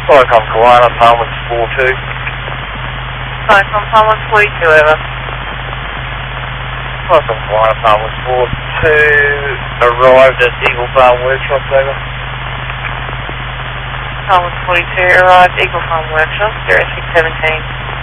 Cyclone Koala, Palmer's 4-2. Cyclone Palmer's 42, over. Cyclone Koala, Palmer's 4-2, arrived at Eagle Farm Workshops, over. Palmer's 42, arrived, Eagle Farm Workshop, 0617.